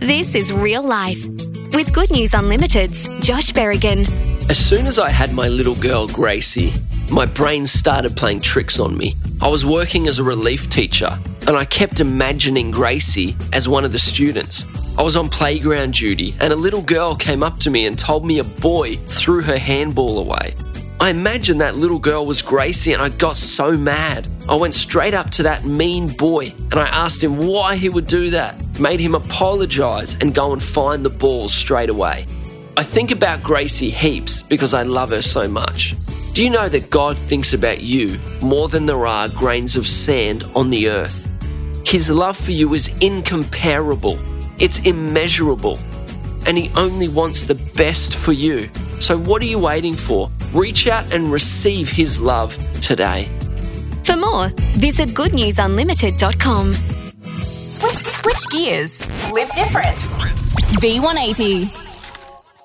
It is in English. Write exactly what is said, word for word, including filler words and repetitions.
This is Real Life with Good News Unlimited's Josh Berrigan. As soon as I had my little girl, Gracie, my brain started playing tricks on me. I was working as a relief teacher and I kept imagining Gracie as one of the students. I was on playground duty and a little girl came up to me and told me a boy threw her handball away. I imagined that little girl was Gracie and I got so mad. I went straight up to that mean boy and I asked him why he would do that, made him apologise and go and find the ball straight away. I think about Gracie heaps because I love her so much. Do you know that God thinks about you more than there are grains of sand on the earth? His love for you is incomparable. It's immeasurable. And He only wants the best for you. So what are you waiting for? Reach out and receive His love today. For more, visit good news unlimited dot com. Switch, switch gears. Live different. V one eighty.